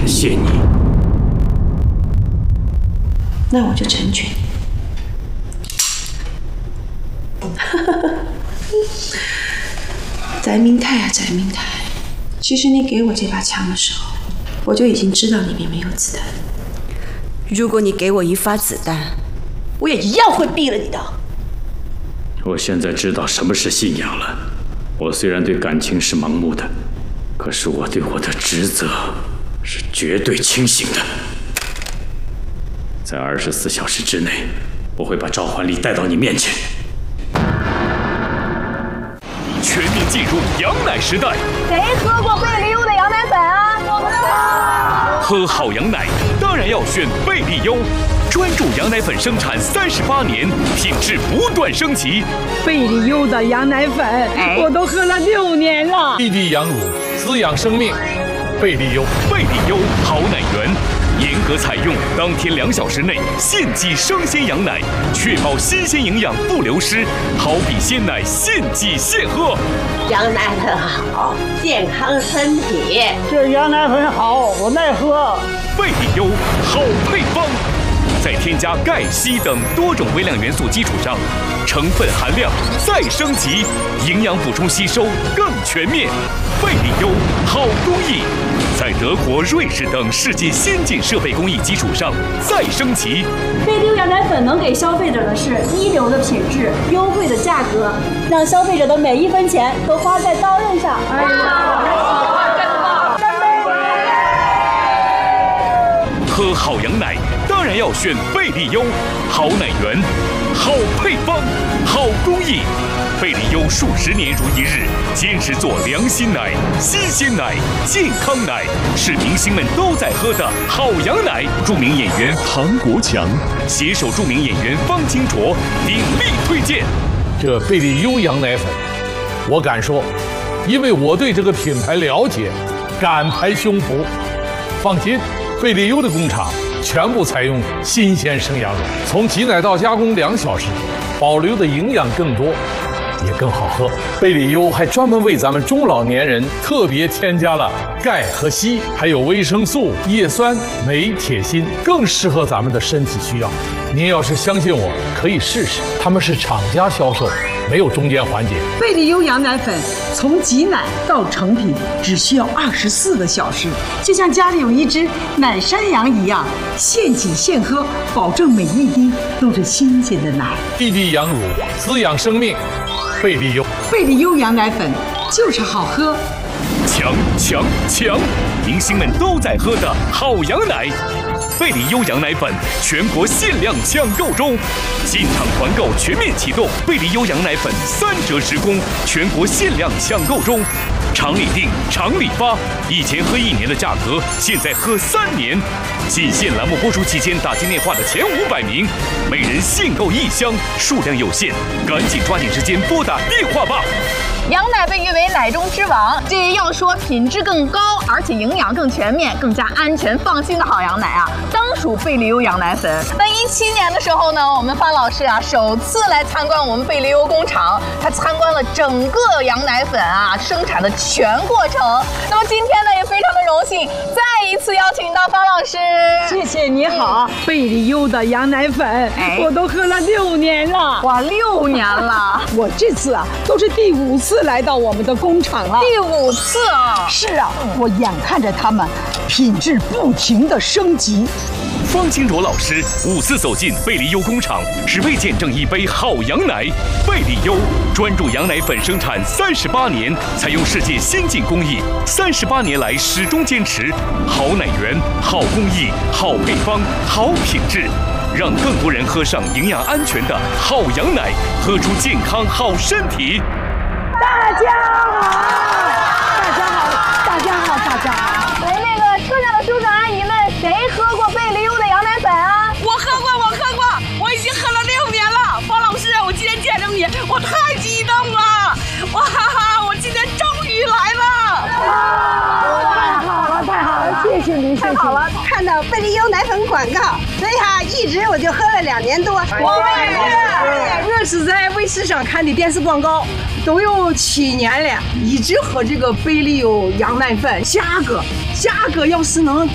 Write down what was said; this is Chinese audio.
感谢你。 那我就成全你。翟明泰啊，翟明泰，其实你给我这把枪的时候，我就已经知道里面没有子弹。如果你给我1发子弹，我也一样会毙了你的。 我现在知道什么是信仰了。我虽然对感情是盲目的，可是我对我的职责是绝对清醒的。在24小时之内，我会把召唤力带到你面前。 全面进入羊奶时代。 谁喝过贝利优的羊奶粉啊？我们喝好羊奶当然要选贝利优，专注羊奶粉生产38年，品质不断升级。 贝利优的羊奶粉，我都喝了6年了。 一滴羊乳，滋养生命。贝利优， 贝利优好奶源。严格采用当天2小时内现挤生鲜羊奶，确保新鲜营养不流失，好比鲜奶现挤现喝。 羊奶粉好，健康身体。 这羊奶粉好，我爱喝。 贝利优好配方，在添加钙、硒等多种微量元素基础上，成分含量再升级，营养补充吸收更全面。贝利优好工艺，在德国、瑞士等世界先进设备工艺基础上再升级。 贝利优羊奶粉能给消费者的是一流的品质、优惠的价格，让消费者的每1分钱都花在刀刃上。 喝好羊奶当然要选贝利优，好奶源，好配方，好工艺。贝利优数10年如一日，坚持做良心奶、新鲜奶、健康奶，是明星们都在喝的好羊奶。著名演员唐国强携手著名演员方清卓鼎力推荐。 这贝利优羊奶粉，我敢说，因为我对这个品牌了解，敢拍胸脯。放心，贝利优的工厂全部采用新鲜生羊乳，从挤奶到加工2小时，保留的营养更多，也更好喝。贝利优还专门为咱们中老年人特别添加了钙和硒，还有维生素、叶酸、镁、铁、锌，更适合咱们的身体需要。您要是相信我，可以试试，他们是厂家销售，没有中间环节。 贝利优羊奶粉从挤奶到成品只需要24个小时，就像家里有一只奶山羊一样，现挤现喝，保证每一滴都是新鲜的奶。 一滴羊乳，滋养生命。贝利优， 贝利优羊奶粉就是好喝。 强强强！明星们都在喝的好羊奶。贝利优羊奶粉全国限量抢购中，进场团购全面启动。贝利优羊奶粉3折10供，全国限量抢购中。厂里订，厂里发，以前喝1年的价格，现在喝3年。仅限栏目播出期间打进电话的前500名，每人限购1箱，数量有限，赶紧抓紧时间拨打电话吧。 羊奶被誉为奶中之王，这要说品质更高，而且营养更全面、更加安全放心的好羊奶啊，当属贝利优羊奶粉。那17年的时候呢，我们方老师啊首次来参观我们贝利优工厂，他参观了整个羊奶粉啊生产的全过程。那么今天呢，也非常的荣幸，再一次邀请到方老师。 谢谢你好，贝利优的羊奶粉，我都喝了6年了。 哇，6年了！ 我这次啊都是第5次来到我们的工厂了。 第5次啊！ 是啊，我眼看着他们品质不停的升级。 方清卓老师5次走进贝利优工厂，只为见证一杯好羊奶。贝利优专注羊奶粉生产38年，采用世界先进工艺，38年来始终坚持好奶源、好工艺、好配方、好品质，让更多人喝上营养安全的好羊奶，喝出健康好身体。 大家好，大家好，大家好，大家好！ 哎，那个车上的叔叔阿姨们，谁喝过贝利优的羊奶粉啊？ 我喝过，我已经喝了6年了。方老师，我今天见着你，我太激动了！哇哈哈，我今天终于来了！ 太好了，谢谢您， 太好了！看到贝利优奶粉广告，所以哈，一直我就喝了2年多。 我是在卫视上看的电视广告，都有7年了，一直喝这个贝利优羊奶粉，价格要是能